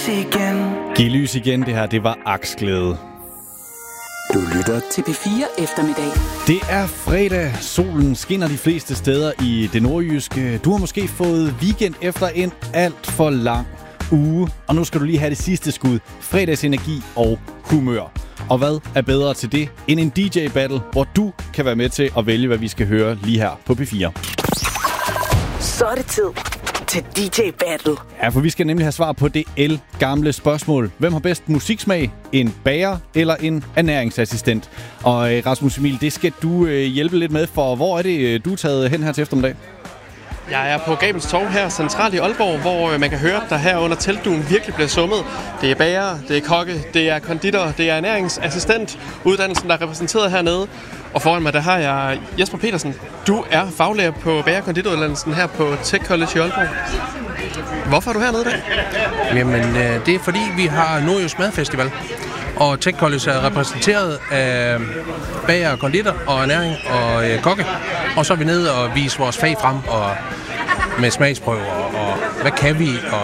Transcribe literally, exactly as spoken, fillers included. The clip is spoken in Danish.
lys igen. Giv lys igen, det her, det var Aksglæde. Du lytter til P fire eftermiddag. Det er fredag. Solen skinner de fleste steder i det nordjyske. Du har måske fået weekend efter en alt for lang uge. Og nu skal du lige have det sidste skud. Fredagsenergi og humør. Og hvad er bedre til det end en D J-battle, hvor du kan være med til at vælge, hvad vi skal høre lige her på P fire. Så er det tid til D J-battle. Ja, for vi skal nemlig have svar på det el-gamle spørgsmål. Hvem har bedst musiksmag? En bager eller en ernæringsassistent? Og øh, Rasmus Emil, det skal du øh, hjælpe lidt med, for hvor er det, øh, du er taget hen her til eftermiddag? Jeg er på Gabels Torv her, centralt i Aalborg, hvor man kan høre, at der her under teltduen virkelig bliver summet. Det er bager, det er kokke, det er konditor, det er ernæringsassistent, uddannelsen, der er repræsenteret hernede. Og foran mig, der har jeg Jesper Petersen. Du er faglærer på bager- og konditoruddannelsen her på Tech College i Aalborg. Hvorfor er du hernede i dag? Jamen, det er fordi, vi har Nordjysk Madfestival. Og Tech College er repræsenteret af bager og konditor og ernæring og øh, kokke. Og så er vi nede og vise vores fag frem og med smagsprøver og hvad kan vi og